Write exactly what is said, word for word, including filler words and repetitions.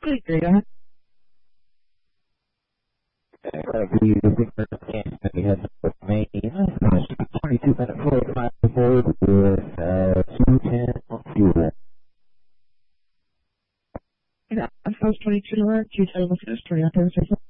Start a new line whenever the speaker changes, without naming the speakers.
Great, there you go.
We had May twenty-two minute forty-five forward with uh, two ten on fuel.
Yeah, I was twenty-two, two ten on the finish, twenty after the